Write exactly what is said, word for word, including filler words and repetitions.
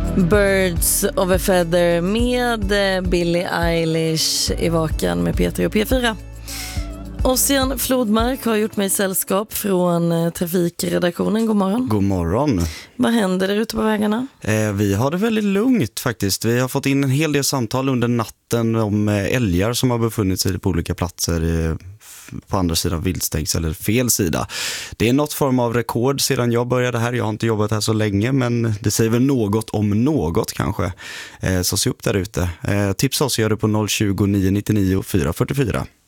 Birds of a Feather med Billie Eilish i Vakan med P tre och P fyra. Ossian Flodmark har gjort mig sällskap från trafikredaktionen. God morgon. God morgon. Vad händer där ute på vägarna? Eh, vi har det väldigt lugnt faktiskt. Vi har fått in en hel del samtal under natten om eh, älgar som har befunnit sig på olika platser eh, på andra sidan viltstängs eller fel sida. Det är något form av rekord sedan jag började här. Jag har inte jobbat här så länge, men det säger väl något om något kanske. Eh, så se upp där ute. Eh, tipsa oss, gör det på noll tjugo, nio nio nio, fyra fyra fyra.